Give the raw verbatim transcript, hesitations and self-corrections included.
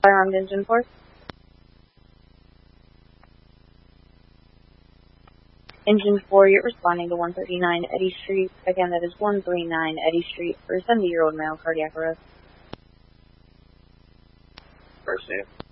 Firearmed engine four. Engine four, you're responding to one thirty-nine Eddy Street. Again, that is one thirty-nine Eddy Street for a seventy-year-old male cardiac arrest. First name.